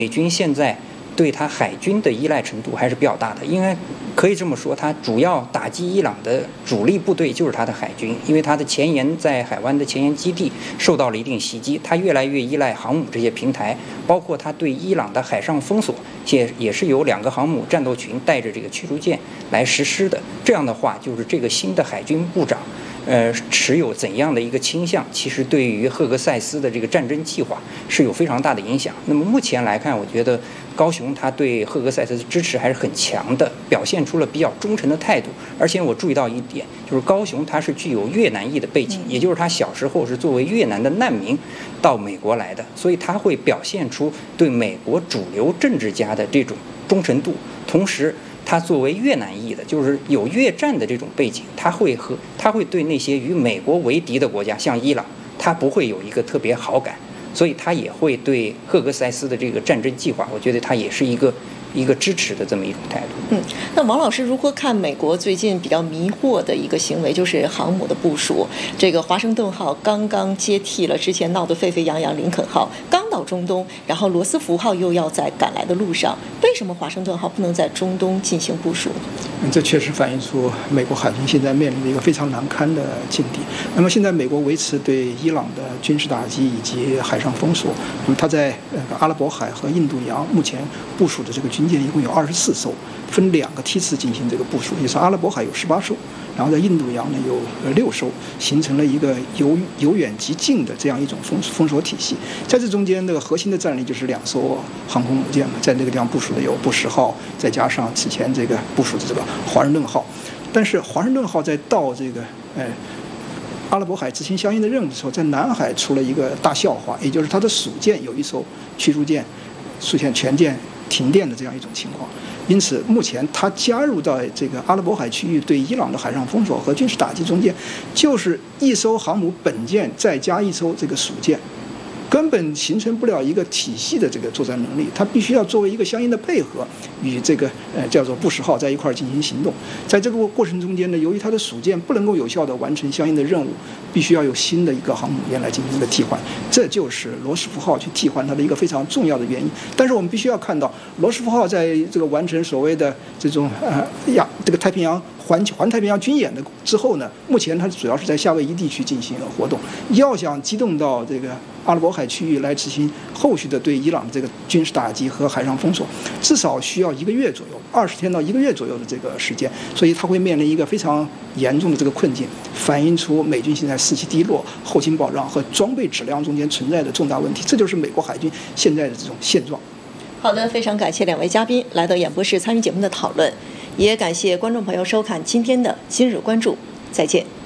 美军现在对它海军的依赖程度还是比较大的，应该可以这么说，它主要打击伊朗的主力部队就是它的海军，因为它的前沿在海湾的前沿基地受到了一定袭击，它越来越依赖航母这些平台，包括它对伊朗的海上封锁，也是由2个航母战斗群带着这个驱逐舰来实施的。这样的话，就是这个新的海军部长。持有怎样的一个倾向，其实对于赫格塞斯的这个战争计划是有非常大的影响。那么目前来看，我觉得高雄他对赫格塞斯的支持还是很强的，表现出了比较忠诚的态度。而且我注意到一点，就是高雄他是具有越南裔的背景，也就是他小时候是作为越南的难民到美国来的，所以他会表现出对美国主流政治家的这种忠诚度，同时。他作为越南裔的，就是有越战的这种背景，他会对那些与美国为敌的国家，像伊朗，他不会有一个特别好感，所以他也会对赫格塞斯的这个战争计划，我觉得他也是一个支持的这么一种态度。 那王老师如何看美国最近比较迷惑的一个行为，就是航母的部署？这个华盛顿号刚刚接替了之前闹得沸沸扬扬林肯号，刚到中东，然后罗斯福号又要在赶来的路上，为什么华盛顿号不能在中东进行部署？ 这确实反映出美国海军现在面临的一个非常难堪的境地。那么现在美国维持对伊朗的军事打击以及海上封锁，那么它在阿拉伯海和印度洋目前部署的这个军舰一共有24艘，分2个梯次进行这个部署，也就是阿拉伯海有18艘，然后在印度洋呢有6艘，形成了一个由远及近的这样一种封锁体系。在这中间，这个核心的战力就是2艘航空母舰嘛，在那个地方部署的有布什号，再加上此前这个部署的这个华盛顿号。但是华盛顿号在到这个阿拉伯海执行相应的任务的时候，在南海出了一个大笑话，也就是它的属舰有1艘驱逐舰出现全舰停电的这样一种情况。因此目前它加入到这个阿拉伯海区域对伊朗的海上封锁和军事打击中间，就是1艘航母本舰再加1艘这个属舰，根本形成不了一个体系的这个作战能力，它必须要作为一个相应的配合，与这个叫做布什号在一块进行行动。在这个过程中间呢，由于它的属舰不能够有效地完成相应的任务，必须要有新的一个航母舰来进行一个替换，这就是罗斯福号去替换它的一个非常重要的原因。但是我们必须要看到，罗斯福号在这个完成所谓的这种这个太平洋环太平洋军演的之后呢，目前它主要是在夏威夷地区进行活动。要想机动到这个阿拉伯海区域来执行后续的对伊朗的这个军事打击和海上封锁，至少需要1个月左右，20天到1个月左右的这个时间，所以它会面临一个非常严重的这个困境，反映出美军现在士气低落、后勤保障和装备质量中间存在的重大问题，这就是美国海军现在的这种现状。 好的，非常感谢2位嘉宾来到演播室参与节目的讨论，也感谢观众朋友收看今天的今日关注，再见。